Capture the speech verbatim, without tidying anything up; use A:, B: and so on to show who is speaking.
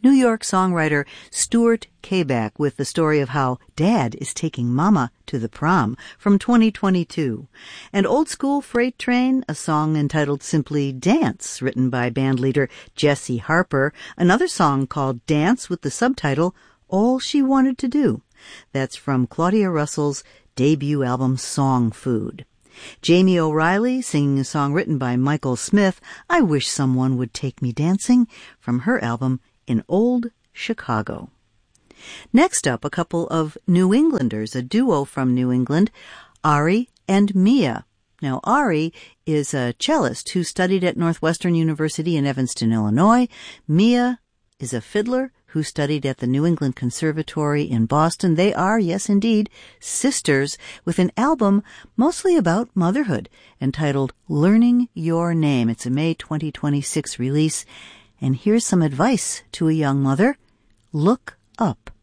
A: New York songwriter Stuart Kabak with the story of how Dad is taking Mama to the prom from twenty twenty-two. And Old School Freight Train, a song entitled simply Dance, written by bandleader Jesse Harper, another song called Dance with the subtitle All She Wanted to Do. That's from Claudia Russell's debut album Song Food. Jamie O'Reilly singing a song written by Michael Smith, I Wish Someone Would Take Me Dancing, from her album In Old Chicago. Next up, a couple of New Englanders, a duo from New England, Ari and Mia. Now, Ari is a cellist who studied at Northwestern University in Evanston, Illinois. Mia is a fiddler who studied at the New England Conservatory in Boston. They are, yes indeed, sisters with an album mostly about motherhood entitled Learning Your Name. It's a May twenty twenty-six release. And here's some advice to a young mother. Look up.